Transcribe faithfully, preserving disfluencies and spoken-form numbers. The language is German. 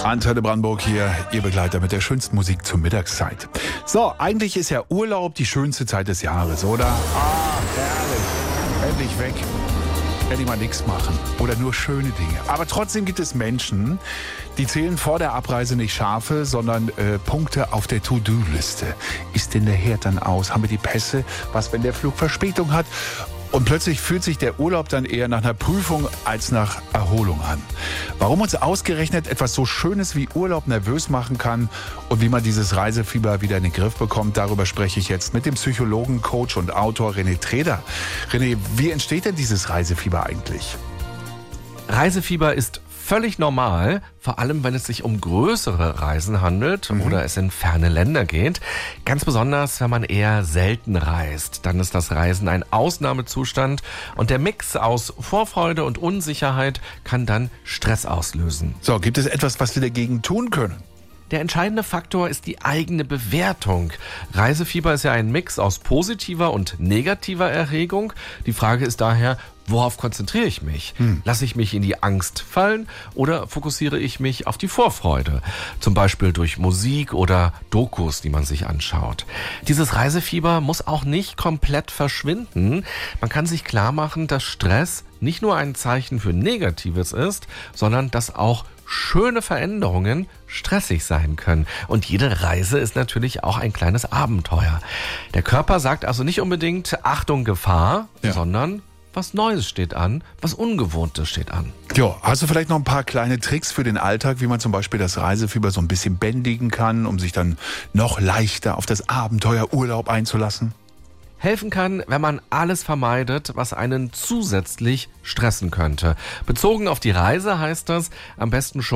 Antenne Brandenburg hier, Ihr Begleiter mit der schönsten Musik zur Mittagszeit. So, eigentlich ist ja Urlaub die schönste Zeit des Jahres, oder? Ah, herrlich. Endlich weg. Endlich mal nichts machen oder nur schöne Dinge. Aber trotzdem gibt es Menschen, die zählen vor der Abreise nicht Schafe, sondern äh, Punkte auf der To-Do-Liste. Ist denn der Herd dann aus? Haben wir die Pässe? Was, wenn der Flug Verspätung hat? Und plötzlich fühlt sich der Urlaub dann eher nach einer Prüfung als nach Erholung an. Warum uns ausgerechnet etwas so Schönes wie Urlaub nervös machen kann und wie man dieses Reisefieber wieder in den Griff bekommt, darüber spreche ich jetzt mit dem Psychologen, Coach und Autor René Treder. René, wie entsteht denn dieses Reisefieber eigentlich? Reisefieber ist völlig normal, vor allem wenn es sich um größere Reisen handelt mhm. oder es in ferne Länder geht. Ganz besonders, wenn man eher selten reist. Dann ist das Reisen ein Ausnahmezustand und der Mix aus Vorfreude und Unsicherheit kann dann Stress auslösen. So, gibt es etwas, was wir dagegen tun können? Der entscheidende Faktor ist die eigene Bewertung. Reisefieber ist ja ein Mix aus positiver und negativer Erregung. Die Frage ist daher, worauf konzentriere ich mich? Hm. Lasse ich mich in die Angst fallen oder fokussiere ich mich auf die Vorfreude? Zum Beispiel durch Musik oder Dokus, die man sich anschaut. Dieses Reisefieber muss auch nicht komplett verschwinden. Man kann sich klar machen, dass Stress nicht nur ein Zeichen für Negatives ist, sondern dass auch schöne Veränderungen stressig sein können. Und jede Reise ist natürlich auch ein kleines Abenteuer. Der Körper sagt also nicht unbedingt Achtung, Gefahr, ja. sondern was Neues steht an, was Ungewohntes steht an. Jo, hast du vielleicht noch ein paar kleine Tricks für den Alltag, wie man zum Beispiel das Reisefieber so ein bisschen bändigen kann, um sich dann noch leichter auf das Abenteuer Urlaub einzulassen? Helfen kann, wenn man alles vermeidet, was einen zusätzlich stressen könnte. Bezogen auf die Reise heißt das, am besten schon